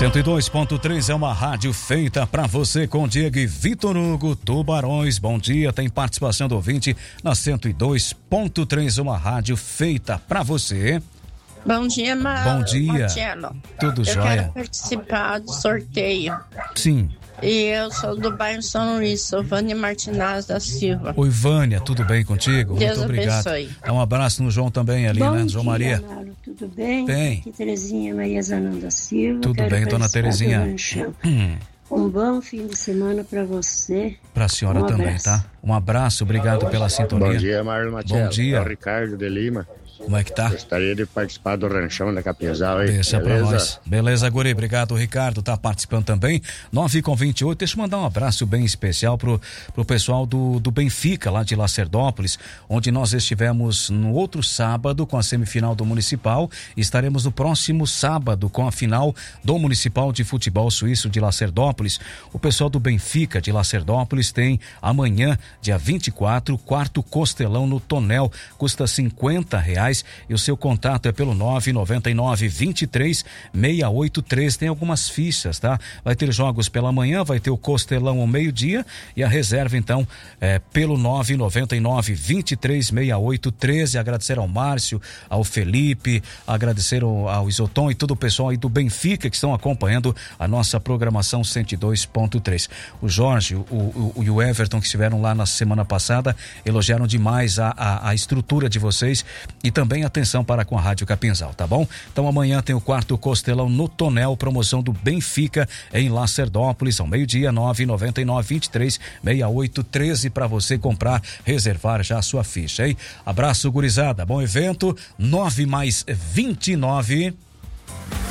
102.3 é uma rádio feita pra você com Diego e Vitor Hugo, Tubarões. Bom dia, tem participação do ouvinte na 102.3, uma rádio feita pra você. Bom dia, Bom dia. Marcelo. Tudo eu jóia? Eu quero participar do sorteio. Sim. E eu sou do bairro São Luís, sou Vânia Martinaz da Silva. Oi, Vânia, tudo bem contigo? Deus Muito obrigado. abençoe. Dá um abraço no João também ali, Bom né? dia, João Maria. Mauro, tudo bem? Bem. Aqui Terezinha Maria Zananda Silva. Tudo Quero bem, dona participar do Terezinha? Ranchão. Um bom fim de semana para você. Pra senhora também, abraço. tá? Um abraço, obrigado pela sintonia. Bom dia, Marlon Matias. Bom dia. É o Ricardo de Lima. Como é que tá? Gostaria de participar do Ranchão da Capinzal aí. Deixa pra beleza? nós. Beleza, guri. Obrigado, Ricardo. Tá participando também. 9h28. Deixa eu mandar um abraço bem especial pro pessoal do Benfica, lá de Lacerdópolis, onde nós estivemos no outro sábado com a semifinal do Municipal. Estaremos no próximo sábado com a final do Municipal de Futebol Suíço de Lacerdópolis. O pessoal do Benfica de Lacerdópolis tem amanhã, dia 24, quarto costelão no Tonel. Custa R$50 e o seu contato é pelo 999-23-683. Tem algumas fichas, tá? Vai ter jogos pela manhã, vai ter o costelão ao meio-dia e a reserva então pelo 999-23-6813. Agradecer ao Márcio, ao Felipe, agradecer ao Isoton e todo o pessoal aí do Benfica que estão acompanhando a nossa programação 102.3. O Jorge e o Everton que estiveram lá na semana passada elogiaram demais a estrutura de vocês e também atenção para com a Rádio Capinzal, tá bom? Então amanhã tem o quarto costelão no Tonel, promoção do Benfica em Lacerdópolis, ao meio-dia, 999-23-6813 para você comprar, reservar já a sua ficha, hein? Abraço, gurizada, bom evento, 9+29.